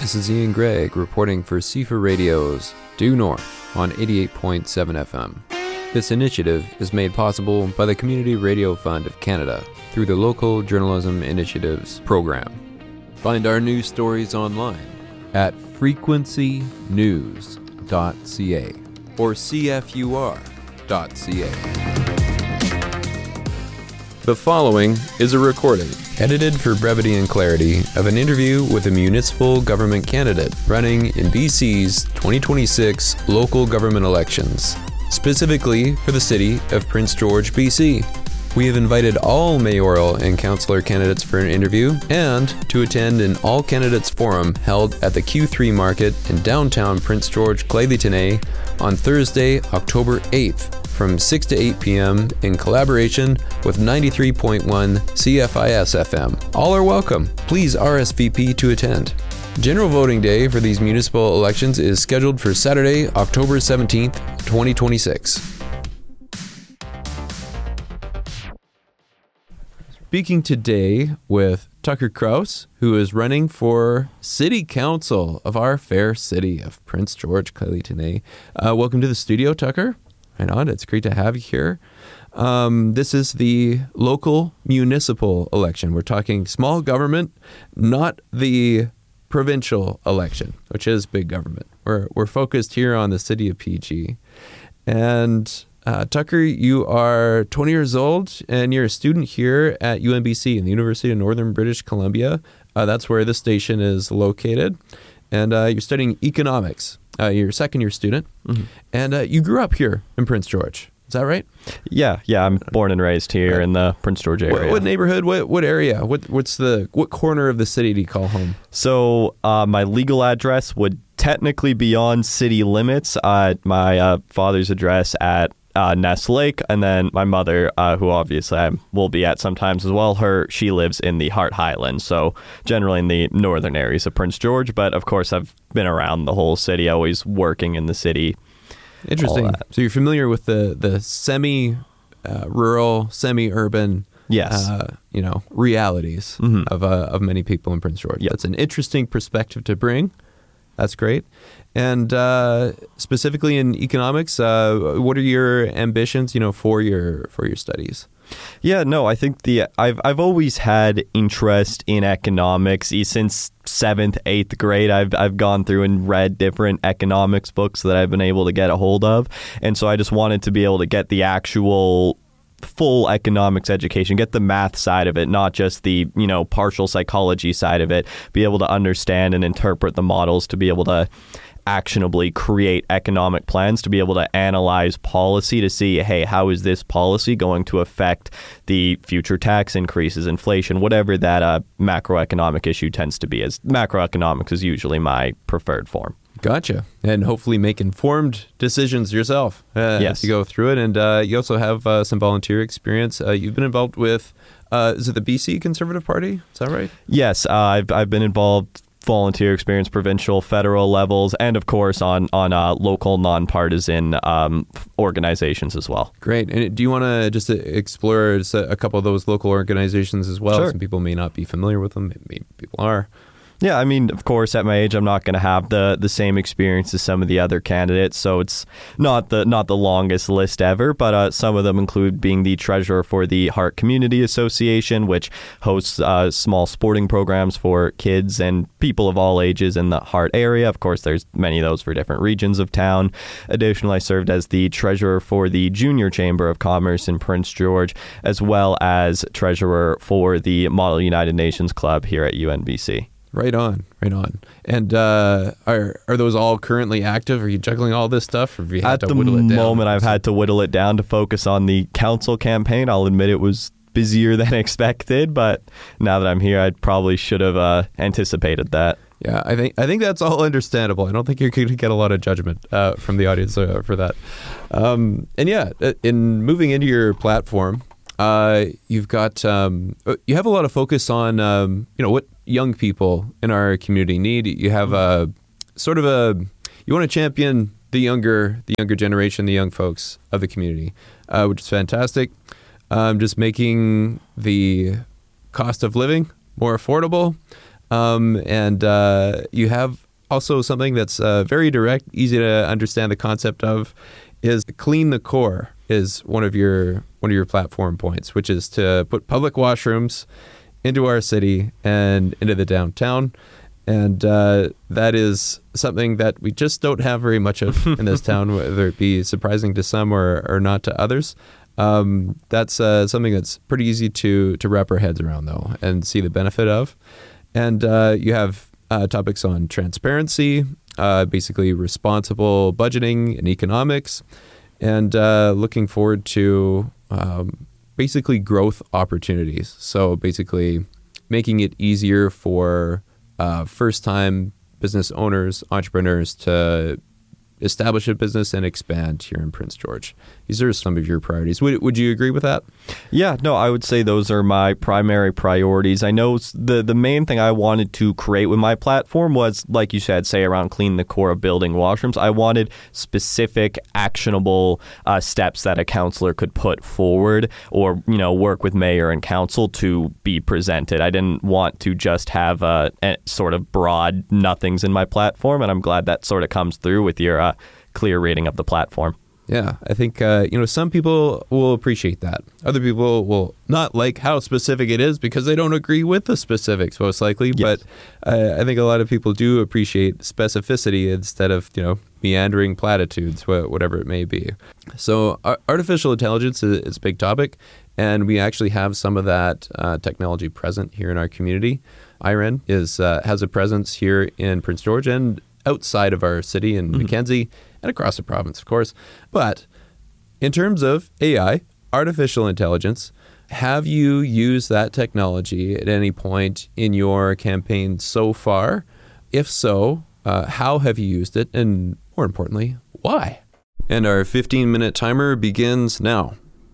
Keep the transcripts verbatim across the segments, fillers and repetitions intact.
This is Ian Gregg reporting for C F A Radio's Due North on eighty-eight point seven F M. This initiative is made possible by the Community Radio Fund of Canada through the Local Journalism Initiatives program. Find our news stories online at frequency news dot c a or c f u r dot c a. The following is a recording, edited for brevity and clarity, of an interview with a municipal government candidate running in B C's twenty twenty-six local government elections, specifically for the city of Prince George, B C. We have invited all mayoral and councillor candidates for an interview and to attend an all-candidates forum held at the Q three Market in downtown Prince George, Clayton on Thursday, October eighth, from six to eight p.m. in collaboration with ninety-three point one C F I S F M. All are welcome. Please R S V P to attend. General voting day for these municipal elections is scheduled for Saturday, October seventeenth, twenty twenty-six. Speaking today with Tucker Kraus, who is running for City Council of our fair city of Prince George, Clayton. Uh, welcome to the studio, Tucker. Right on. It's great to have you here. Um, this is the local municipal election. We're talking small government, not the provincial election, which is big government. We're we're focused here on the city of P G. And uh, Tucker, you are twenty years old and you're a student here at U N B C in the University of Northern British Columbia. Uh, that's where this station is located. And uh, you're studying economics. Uh, you're a second-year student, mm-hmm. and uh, you grew up here in Prince George. Is that right? Yeah, yeah. I'm born and raised here right. in the Prince George area. What, what neighborhood? What what area? What what's the what corner of the city do you call home? So uh, my legal address would technically be on city limits. Uh, my uh, father's address at Uh, Ness Lake, and then my mother, uh, who obviously I will be at sometimes as well, her she lives in the Hart Highlands, so generally in the northern areas of Prince George, but of course I've been around the whole city, always working in the city. Interesting. So you're familiar with the, the semi-rural, uh, semi-urban yes. uh, you know, realities mm-hmm. of, uh, of many people in Prince George. Yep. That's an interesting perspective to bring. That's great. And uh, specifically in economics, uh, what are your ambitions, you know, for your for your studies? Yeah, no, I think the I've I've always had interest in economics since seventh, eighth grade. I've I've gone through and read different economics books that I've been able to get a hold of, and so I just wanted to be able to get the actual full economics education, get the math side of it, not just the, you know, partial psychology side of it, be able to understand and interpret the models, to be able to actionably create economic plans, to be able to analyze policy to see, hey, how is this policy going to affect the future tax increases, inflation, whatever that uh, macroeconomic issue tends to be, as macroeconomics is usually my preferred form. Gotcha. And hopefully make informed decisions yourself uh, yes. as you go through it. And uh, you also have uh, some volunteer experience. Uh, you've been involved with, uh, is it the B C Conservative Party? Is that right? Yes. Uh, I've, I've been involved volunteer experience, provincial, federal levels, and of course on, on uh, local nonpartisan um, organizations as well. Great. And do you want to just explore just a couple of those local organizations as well? Sure. Some people may not be familiar with them. Maybe people are. Yeah, I mean, of course, at my age, I'm not going to have the, the same experience as some of the other candidates, so it's not the not the longest list ever, but uh, some of them include being the treasurer for the Hart Community Association, which hosts uh, small sporting programs for kids and people of all ages in the Hart area. Of course, there's many of those for different regions of town. Additionally, I served as the treasurer for the Junior Chamber of Commerce in Prince George, as well as treasurer for the Model United Nations Club here at U N B C. Right on, right on. And uh, are are those all currently active? Are you juggling all this stuff, or have you had At to whittle it down? At the moment, I've had to whittle it down to focus on the council campaign. I'll admit it was busier than expected, but now that I'm here, I probably should have uh, anticipated that. Yeah, I think I think that's all understandable. I don't think you're going to get a lot of judgment uh, from the audience uh, for that. Um, and yeah, in moving into your platform, uh, you've got um, you have a lot of focus on um, you know what young people in our community need. You have a sort of a you want to champion the younger the younger generation, the young folks of the community, uh, which is fantastic. Um, just making the cost of living more affordable. Um, and uh, you have also something that's uh, very direct, easy to understand the concept of, is clean the core is one of your one of your platform points, which is to put public washrooms into our city and into the downtown. And uh, that is something that we just don't have very much of in this town, whether it be surprising to some or, or not to others. Um, that's uh, something that's pretty easy to to wrap our heads around, though, and see the benefit of. And uh, you have uh, topics on transparency, uh, basically responsible budgeting and economics, and uh, looking forward to um, basically growth opportunities. So basically making it easier for uh, first-time business owners, entrepreneurs to establish a business and expand here in Prince George. These are some of your priorities. Would would you agree with that? Yeah, no, I would say those are my primary priorities. I know the the main thing I wanted to create with my platform was, like you said, say around clean the core of building washrooms. I wanted specific, actionable uh, steps that a councillor could put forward, or you know, work with mayor and council to be presented. I didn't want to just have a, a sort of broad nothings in my platform, and I'm glad that sort of comes through with your uh, clear rating of the platform. Yeah, I think, uh, you know, some people will appreciate that. Other people will not like how specific it is because they don't agree with the specifics, most likely. Yes. But uh, I think a lot of people do appreciate specificity instead of, you know, meandering platitudes, wh- whatever it may be. So ar- artificial intelligence is, is a big topic, and we actually have some of that uh, technology present here in our community. I R E N is uh, has a presence here in Prince George and outside of our city in mm-hmm. Mackenzie, and across the province, of course. But in terms of A I, artificial intelligence, have you used that technology at any point in your campaign so far? If so, uh, how have you used it? And more importantly, why? And our fifteen-minute timer begins now.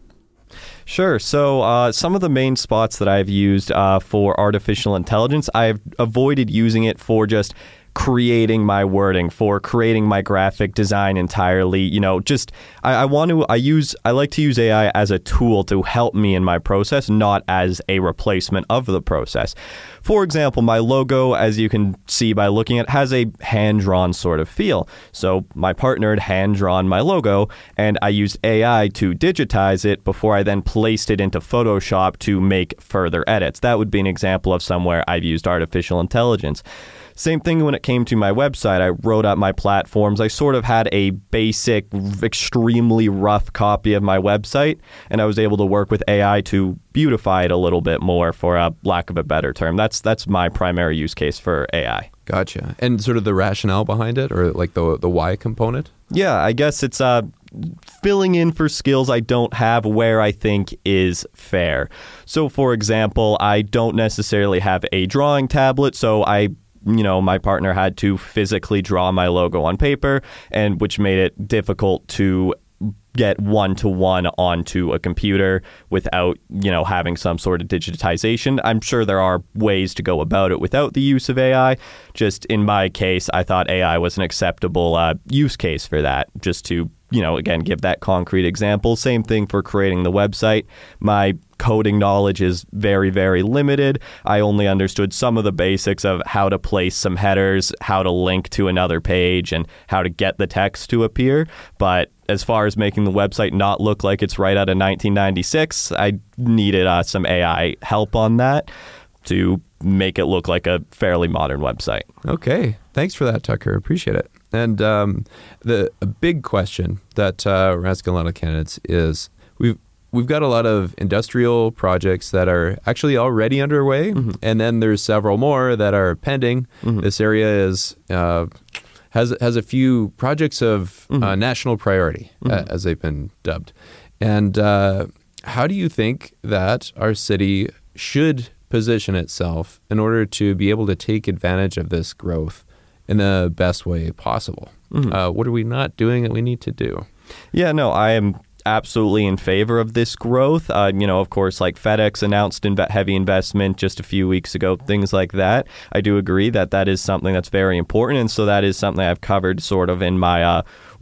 Sure. So uh, some of the main spots that I've used uh, for artificial intelligence, I've avoided using it for just creating my wording, for creating my graphic design entirely. You know, just I, I want to I use I like to use A I as a tool to help me in my process, not as a replacement of the process. For example, my logo, as you can see by looking at it, has a hand-drawn sort of feel. So my partner had hand-drawn my logo, and I used A I to digitize it before I then placed it into Photoshop to make further edits. That would be an example of somewhere I've used artificial intelligence. Same thing when it came to my website. I wrote up my platforms. I sort of had a basic, extremely rough copy of my website, and I was able to work with A I to beautify it a little bit more, for a lack of a better term. That's that's my primary use case for A I. Gotcha. And sort of the rationale behind it, or like the the why component? Yeah, I guess it's uh, filling in for skills I don't have where I think is fair. So, for example, I don't necessarily have a drawing tablet, so I you know, my partner had to physically draw my logo on paper, and which made it difficult to get one-to-one onto a computer without, you know, having some sort of digitization. I'm sure there are ways to go about it without the use of A I. Just in my case, I thought A I was an acceptable uh, use case for that, just to, you know, again, give that concrete example. Same thing for creating the website. My coding knowledge is very, very limited. I only understood some of the basics of how to place some headers, how to link to another page, and how to get the text to appear. But as far as making the website not look like it's right out of nineteen ninety-six, I needed uh, some A I help on that to make it look like a fairly modern website. Okay. Thanks for that, Tucker. Appreciate it. And um, the a big question that uh, we're asking a lot of candidates is, we've we've got a lot of industrial projects that are actually already underway, mm-hmm. and then there's several more that are pending. Mm-hmm. This area is uh, has has a few projects of mm-hmm. uh, national priority, mm-hmm. uh, as they've been dubbed. And uh, how do you think that our city should position itself in order to be able to take advantage of this growth in the best way possible? Mm-hmm. Uh, what are we not doing that we need to do? Yeah, no, I am absolutely in favor of this growth. Uh, you know, of course, like FedEx announced inv- heavy investment just a few weeks ago, things like that. I do agree that that is something that's very important. And so that is something I've covered sort of in my uh,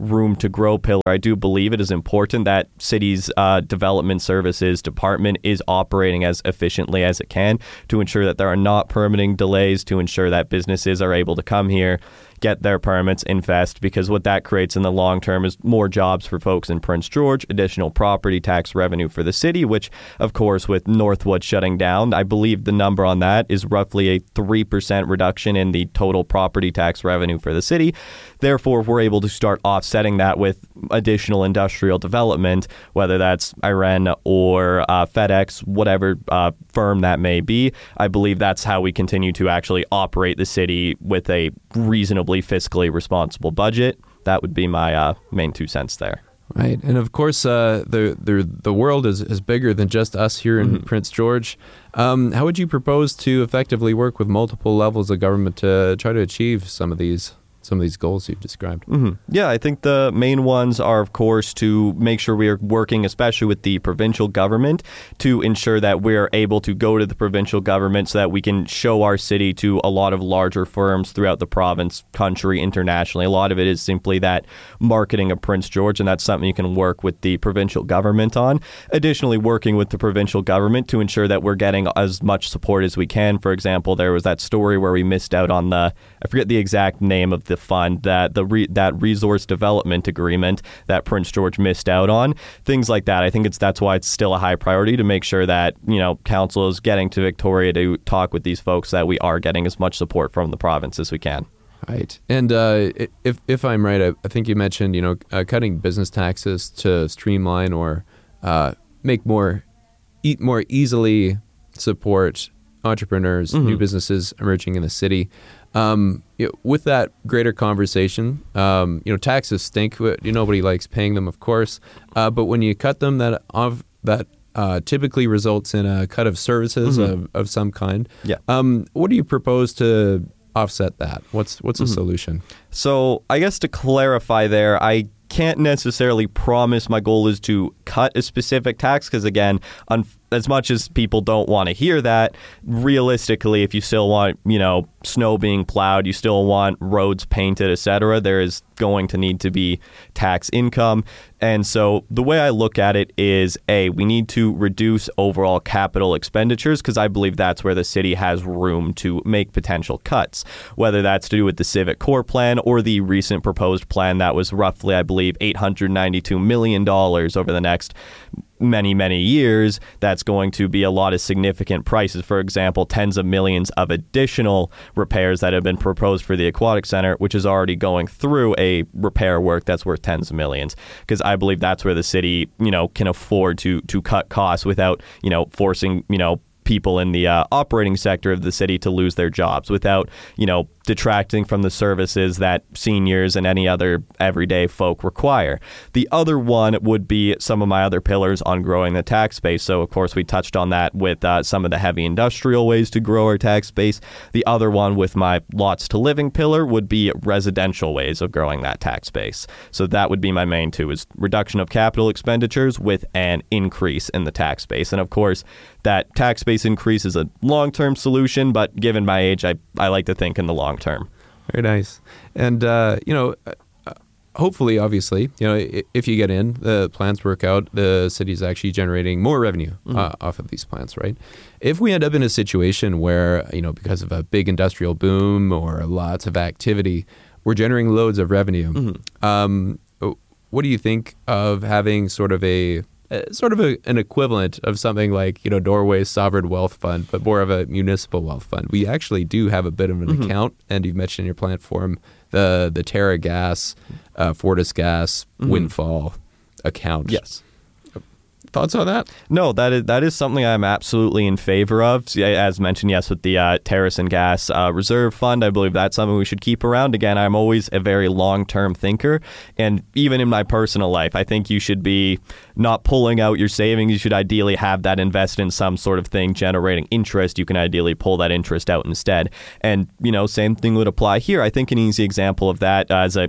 room to grow pillar, I do believe it is important that city's uh, development services department is operating as efficiently as it can to ensure that there are not permitting delays, to ensure that businesses are able to come here, get their permits, invest, because what that creates in the long term is more jobs for folks in Prince George, additional property tax revenue for the city, which, of course, with Northwood shutting down, I believe the number on that is roughly a three percent reduction in the total property tax revenue for the city. Therefore, we're able to start offsetting that with additional industrial development, whether that's Iran or uh, FedEx, whatever uh, firm that may be. I believe that's how we continue to actually operate the city with a reasonably fiscally responsible budget. That would be my uh, main two cents there. Right. And of course, uh, the, the the world is, is bigger than just us here in mm-hmm. Prince George. Um, how would you propose to effectively work with multiple levels of government to try to achieve some of these some of these goals you've described? Mm-hmm. Yeah, I think the main ones are, of course, to make sure we are working, especially with the provincial government, to ensure that we're able to go to the provincial government so that we can show our city to a lot of larger firms throughout the province, country, internationally. A lot of it is simply that marketing of Prince George, and that's something you can work with the provincial government on. Additionally, working with the provincial government to ensure that we're getting as much support as we can. For example, there was that story where we missed out on the, I forget the exact name of the fund, that the re, that resource development agreement that Prince George missed out on, things like that. I think it's that's why it's still a high priority to make sure that, you know, council is getting to Victoria to talk with these folks, that we are getting as much support from the province as we can. Right. And uh, if if I'm right, I, I think you mentioned, you know, uh, cutting business taxes to streamline or uh, make more, eat more easily support entrepreneurs, mm-hmm. new businesses emerging in the city. Um, you know, with that greater conversation, um, you know, taxes stink. You know, nobody likes paying them, of course. Uh, but when you cut them, that of that uh, typically results in a cut of services mm-hmm. of, of some kind. Yeah. Um, what do you propose to offset that? What's what's mm-hmm. a solution? So I guess to clarify there, I can't necessarily promise my goal is to cut a specific tax because, again, un- as much as people don't want to hear that, realistically, if you still want, you know, snow being plowed, you still want roads painted, et cetera, there is going to need to be tax income. And so the way I look at it is, A, we need to reduce overall capital expenditures because I believe that's where the city has room to make potential cuts, whether that's to do with the Civic Core Plan or the recent proposed plan that was roughly, I believe, eight hundred ninety-two million dollars over the next many, many years. That's going to be a lot of significant prices. For example, tens of millions of additional repairs that have been proposed for the Aquatic Center, which is already going through a repair work that's worth tens of millions. Because I believe that's where the city, you know, can afford to to cut costs without, you know, forcing, you know, people in the uh, operating sector of the city to lose their jobs, without, you know, detracting from the services that seniors and any other everyday folk require. The other one would be some of my other pillars on growing the tax base. So, of course, we touched on that with uh, some of the heavy industrial ways to grow our tax base. The other one with my lots to living pillar would be residential ways of growing that tax base. So that would be my main two, is reduction of capital expenditures with an increase in the tax base. And, of course, that tax base increase is a long-term solution, but given my age, I, I like to think in the long term. Very nice. And, uh, you know, hopefully, obviously, you know, if you get in, the plans work out, the city's actually generating more revenue mm-hmm. uh, off of these plants, right? If we end up in a situation where, you know, because of a big industrial boom or lots of activity, we're generating loads of revenue, mm-hmm. um, what do you think of having sort of a Uh, sort of a, an equivalent of something like, you know, Norway's sovereign wealth fund, but more of a municipal wealth fund? We actually do have a bit of an mm-hmm. account, and you've mentioned in your plant form the the Terra Gas, uh, Fortis Gas mm-hmm. windfall account. Yes. Thoughts on that? No, that is that is something I'm absolutely in favor of. As mentioned, yes, with the uh, Terrace and Gas uh, Reserve Fund, I believe that's something we should keep around. Again, I'm always a very long-term thinker, and even in my personal life, I think you should be not pulling out your savings. You should ideally have that invested in some sort of thing generating interest. You can ideally pull that interest out instead. And, you know, same thing would apply here. I think an easy example of that uh, as a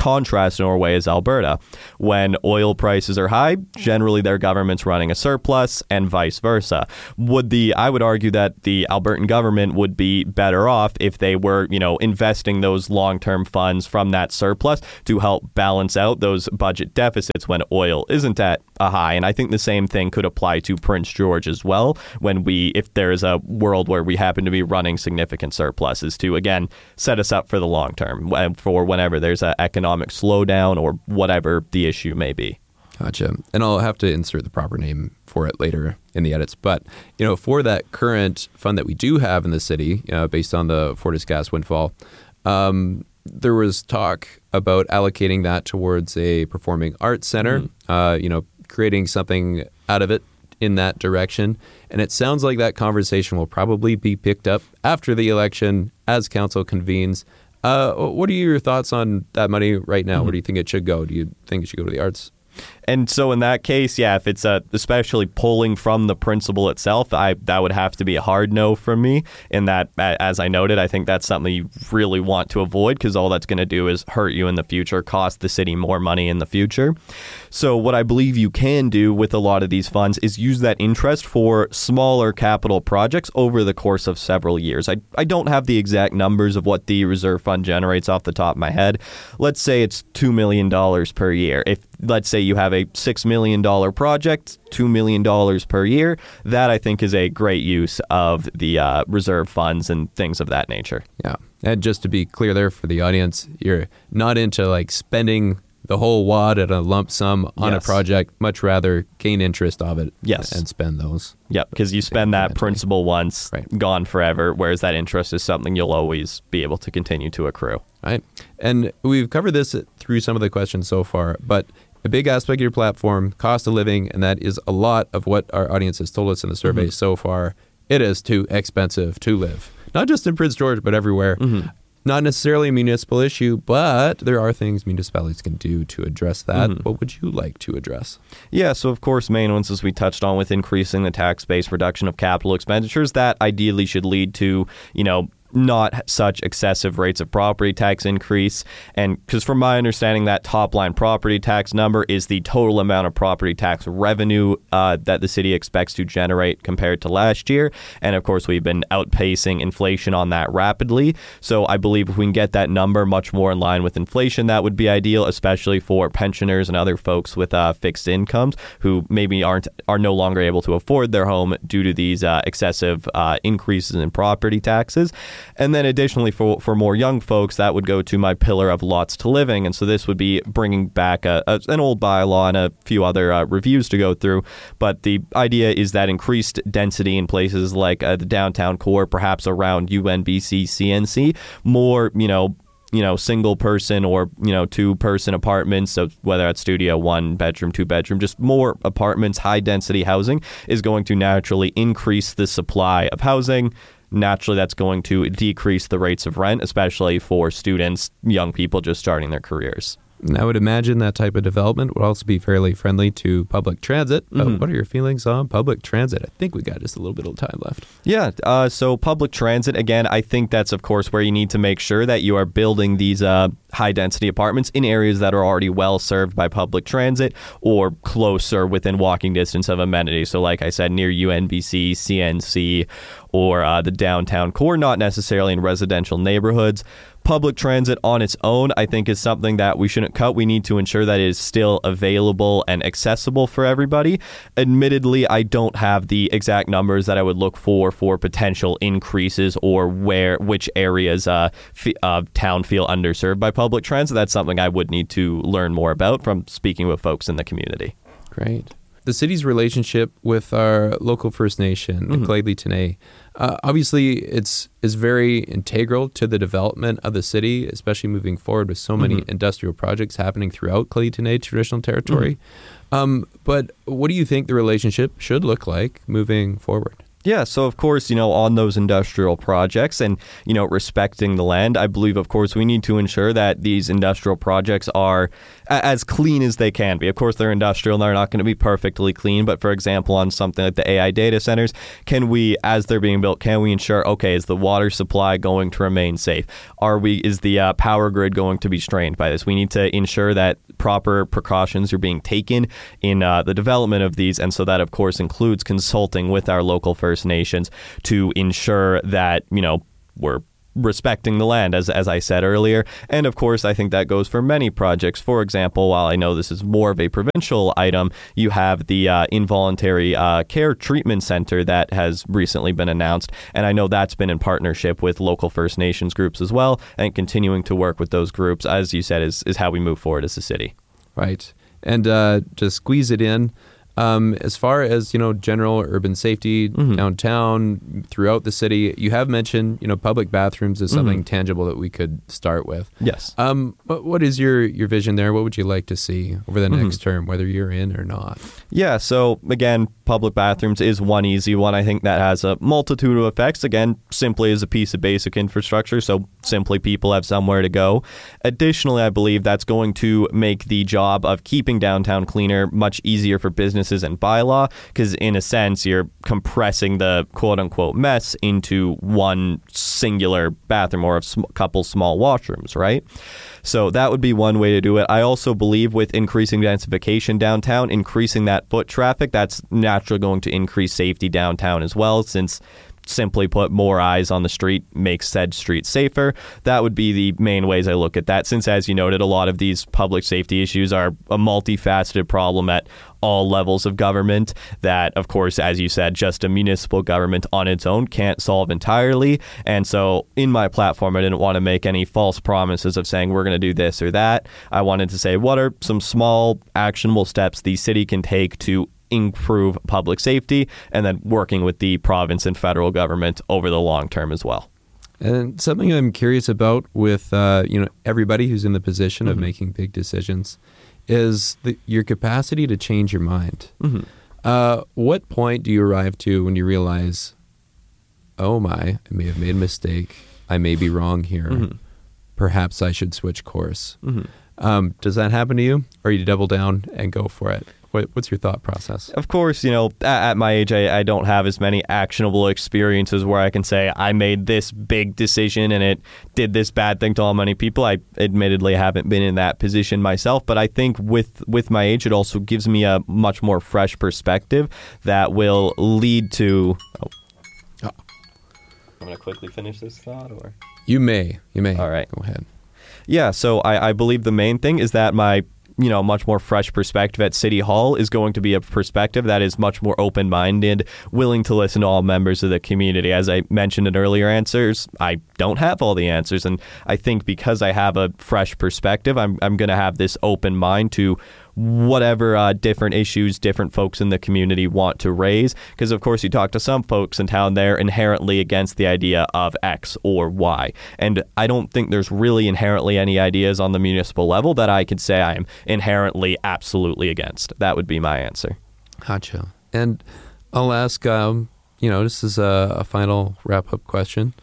contrast, Norway is Alberta. When oil prices are high, generally their government's running a surplus, and vice versa. Would the I would argue that the Albertan government would be better off if they were, you know, investing those long-term funds from that surplus to help balance out those budget deficits when oil isn't at a high. And I think the same thing could apply to Prince George as well, when we, if there is a world where we happen to be running significant surpluses, to again set us up for the long term, for whenever there's an economic slowdown or whatever the issue may be. Gotcha. And I'll have to insert the proper name for it later in the edits. But, you know, for that current fund that we do have in the city, uh, based on the Fortis gas windfall, um, there was talk about allocating that towards a performing arts center, mm-hmm. uh, you know, creating something out of it in that direction. And it sounds like that conversation will probably be picked up after the election as council convenes. Uh, what are your thoughts on that money right now? Mm-hmm. Where do you think it should go? Do you think it should go to the arts? And so in that case, yeah, if it's uh, especially pulling from the principal itself, I that would have to be a hard no from me. In that, as I noted, I think that's something you really want to avoid, because all that's going to do is hurt you in the future, cost the city more money in the future. So what I believe you can do with a lot of these funds is use that interest for smaller capital projects over the course of several years. I, I don't have the exact numbers of what the reserve fund generates off the top of my head. Let's say it's two million dollars per year. If let's say you have a six million dollars project, two million dollars per year, that I think is a great use of the uh, reserve funds and things of that nature. Yeah. And just to be clear there for the audience, you're not into like spending the whole wad at a lump sum on yes. a project, much rather gain interest of it yes. and spend those. Yep, because you spend that principal once, right. gone forever, whereas that interest is something you'll always be able to continue to accrue. Right. And we've covered this through some of the questions so far, but a big aspect of your platform, cost of living, and that is a lot of what our audience has told us in the survey mm-hmm. so far. It is too expensive to live, not just in Prince George, but everywhere. Mm-hmm. Not necessarily a municipal issue, but there are things municipalities can do to address that. Mm-hmm. What would you like to address? Yeah, so of course, main ones, as we touched on, with increasing the tax base, reduction of capital expenditures, that ideally should lead to, you know, not such excessive rates of property tax increase. And because from my understanding, that top line property tax number is the total amount of property tax revenue uh, that the city expects to generate compared to last year. And of course, we've been outpacing inflation on that rapidly. So I believe if we can get that number much more in line with inflation, that would be ideal, especially for pensioners and other folks with uh, fixed incomes who maybe aren't are no longer able to afford their home due to these uh, excessive uh, increases in property taxes. And then additionally, for for more young folks, that would go to my pillar of lots to living. And so this would be bringing back a, a, an old bylaw and a few other uh, reviews to go through. But the idea is that increased density in places like uh, the downtown core, perhaps around U N B C, C N C, more, you know, you know, single person or, you know, two person apartments. So whether it's studio, one bedroom, two bedroom, just more apartments, high density housing is going to naturally increase the supply of housing. Naturally, that's going to decrease the rates of rent, especially for students, young people just starting their careers. And I would imagine that type of development would also be fairly friendly to public transit. But mm-hmm. what are your feelings on public transit? I think we got just a little bit of time left. Yeah. Uh, so public transit, again, I think that's, of course, where you need to make sure that you are building these uh, high-density apartments in areas that are already well served by public transit or closer within walking distance of amenities. So like I said, near U N B C, C N C, or uh, the downtown core, not necessarily in residential neighborhoods. Public transit on its own, I think, is something that we shouldn't cut. We need to ensure that it is still available and accessible for everybody. Admittedly, I don't have the exact numbers that I would look for for potential increases or where which areas uh, f- of town feel underserved by public transit. That's something I would need to learn more about from speaking with folks in the community. Great. The city's relationship with our local First Nation, mm-hmm. Gleadley T'enneh, uh, obviously it's is very integral to the development of the city, especially moving forward with so many mm-hmm. industrial projects happening throughout Gleadley T'enneh traditional territory. Mm-hmm. Um, but what do you think the relationship should look like moving forward? Yeah, so of course, you know, on those industrial projects and, you know, respecting the land, I believe, of course, we need to ensure that these industrial projects are a- as clean as they can be. Of course, they're industrial and they're not going to be perfectly clean. But for example, on something like the A I data centers, can we, as they're being built, can we ensure, okay, is the water supply going to remain safe? Are we, is the uh, power grid going to be strained by this? We need to ensure that proper precautions are being taken in uh, the development of these. And so that, of course, includes consulting with our local First Nations to ensure that, you know, we're respecting the land, as as I said earlier. And of course, I think that goes for many projects. For example, while I know this is more of a provincial item, you have the uh, involuntary uh, care treatment center that has recently been announced. And I know that's been in partnership with local First Nations groups as well. And continuing to work with those groups, as you said, is, is how we move forward as a city. Right. And uh, to squeeze it in, Um, as far as, you know, general urban safety Mm-hmm. downtown, throughout the city, you have mentioned, you know, public bathrooms is something Mm-hmm. tangible that we could start with. Yes. Um, but what is your, your vision there? What would you like to see over the Mm-hmm. next term, whether you're in or not? Yeah, so again, public bathrooms is one easy one. I think that has a multitude of effects. Again, simply as a piece of basic infrastructure, so simply people have somewhere to go. Additionally, I believe that's going to make the job of keeping downtown cleaner much easier for businesses and bylaw, because in a sense, you're compressing the quote-unquote mess into one singular bathroom or a sm- couple small washrooms, right? So that would be one way to do it. I also believe with increasing densification downtown, increasing that foot traffic, that's naturally going to increase safety downtown as well, since simply put, more eyes on the street makes said street safer. That would be the main ways I look at that, since, as you noted, a lot of these public safety issues are a multifaceted problem at all levels of government that, of course, as you said, just a municipal government on its own can't solve entirely. And so in my platform, I didn't want to make any false promises of saying we're going to do this or that. I wanted to say, what are some small actionable steps the city can take to improve public safety, and then working with the province and federal government over the long term as well. And something I'm curious about with, uh, you know, everybody who's in the position Mm-hmm. of making big decisions is the, your capacity to change your mind. Mm-hmm. Uh, what point do you arrive to when you realize, oh my, I may have made a mistake. I may be wrong here. Mm-hmm. Perhaps I should switch course. Mm-hmm. Um, does that happen to you? Or you double down and go for it? What, what's your thought process? Of course, you know, at, at my age, I, I don't have as many actionable experiences where I can say I made this big decision and it did this bad thing to all many people. I admittedly haven't been in that position myself, but I think with, with my age, it also gives me a much more fresh perspective that will lead to... Oh. Oh. I'm going to quickly finish this thought, or... You may. You may. All right. Go ahead. Yeah, so I, I believe the main thing is that my, you know, much more fresh perspective at City Hall is going to be a perspective that is much more open-minded, willing to listen to all members of the community. As I mentioned in earlier answers, I don't have all the answers, and I think because I have a fresh perspective, I'm I'm going to have this open mind to whatever uh, different issues different folks in the community want to raise. Because, of course, you talk to some folks in town, they're inherently against the idea of X or Y. And I don't think there's really inherently any ideas on the municipal level that I could say I'm inherently absolutely against. That would be my answer. Gotcha. And I'll ask, um, you know, this is a, a final wrap-up question.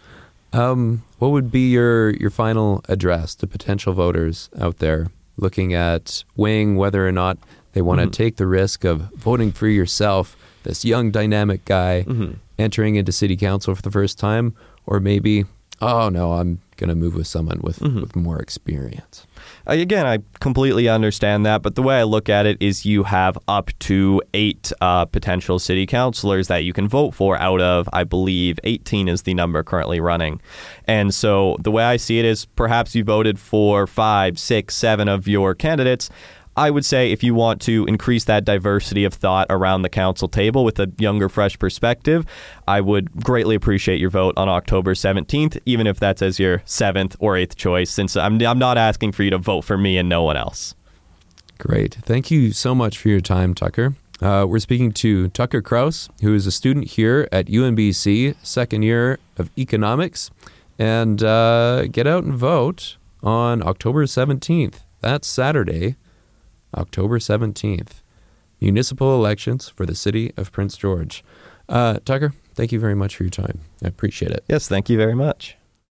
Um, what would be your, your final address to potential voters out there looking at weighing whether or not they want to Mm-hmm. take the risk of voting for yourself, this young dynamic guy Mm-hmm. entering into city council for the first time, or maybe, oh no, I'm going to move with someone with, Mm-hmm. with more experience? Uh, Again, I completely understand that, but the way I look at it is you have up to eight uh, potential city councilors that you can vote for out of, I believe, eighteen is the number currently running. And so the way I see it is perhaps you voted for five, six, seven of your candidates. I would say if you want to increase that diversity of thought around the council table with a younger, fresh perspective, I would greatly appreciate your vote on October seventeenth, even if that's as your seventh or eighth choice, since I'm, I'm not asking for you to vote for me and no one else. Great. Thank you so much for your time, Tucker. Uh, we're speaking to Tucker Kraus, who is a student here at U N B C, second year of economics. And uh, get out and vote on October seventeenth. That's Saturday, October seventeenth. Municipal elections for the city of Prince George. Uh, Tucker, thank you very much for your time. I appreciate it. Yes, thank you very much.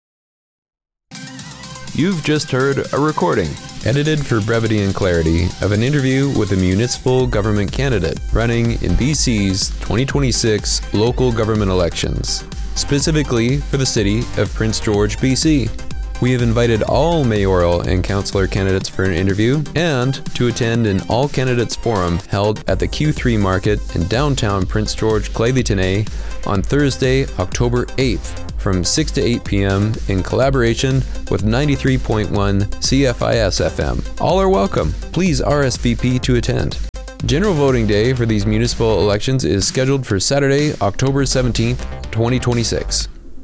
You've just heard a recording, edited for brevity and clarity, of an interview with a municipal government candidate running in B C's twenty twenty-six local government elections, specifically for the city of Prince George, B C. We have invited all mayoral and councillor candidates for an interview and to attend an all candidates forum held at the Q three Market in downtown Prince George, Clayton on Thursday, October eighth from six to eight p.m. in collaboration with ninety-three point one C F I S F M. All are welcome. Please R S V P to attend. General voting day for these municipal elections is scheduled for Saturday, October seventeenth, twenty twenty-six.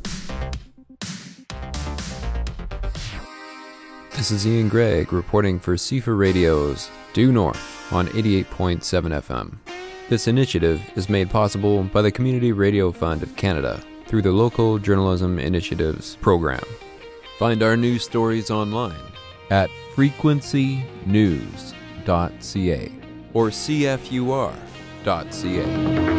This is Ian Gregg reporting for C F A Radio's Due North on eighty-eight point seven F M. This initiative is made possible by the Community Radio Fund of Canada through the Local Journalism Initiatives program. Find our news stories online at frequency news dot c a or c f u r dot c a.